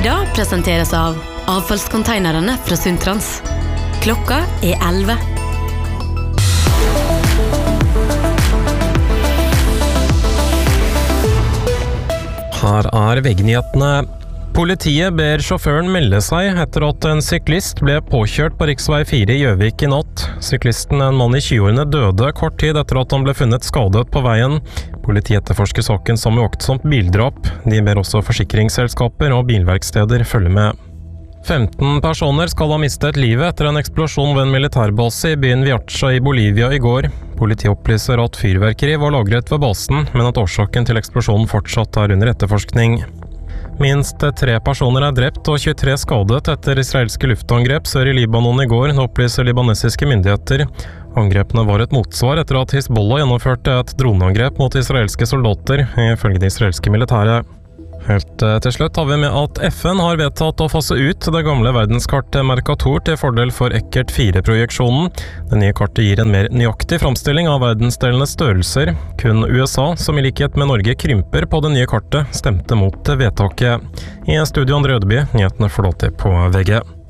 Idag presenteras av avfallskonteinerne fra Suntrans. Klokka 11. Her VG-nyhetene. Politiet ber sjåføren melde seg etter at en syklist ble påkjørt på riksvei 4 i Gjøvik i natt. Syklisten, en mann i 20-årene, døde kort tid etter at han ble funnet skadet på veien. Politiet etterforsker saken som uaktsomt bildrap. De ber også forsikringsselskaper og bilverksteder følge med. 15 personer skal ha mistet livet etter en eksplosjon ved en militærbase i byen Viacha i Bolivia i går. Politiet opplyser at fyrverkeri var lagret ved basen, men at årsaken til eksplosjonen fortsatt er under etterforskning. Minst 3 personer er drept og 23 skadet etter israelske luftangrep sør i Libanon i går, opplyser libanesiske myndigheter. Angrepene var et motsvar etter at Hizbollah gjennomførte et droneangrep mot israelske soldater, ifølge det israelske militæret. Helt til slutt har vi med at FN har vedtatt å fase ut det gamle verdenskartet Mercator til fordel for Eckert 4-projeksjonen. Det nye kartet gir en mer nøyaktig framstilling av verdensdelenes størrelser. Kun USA, som i likhet med Norge krymper på det nye kartet, stemte mot vedtaket. I studio Andre Ødeby, nyhetene får lov til på VG.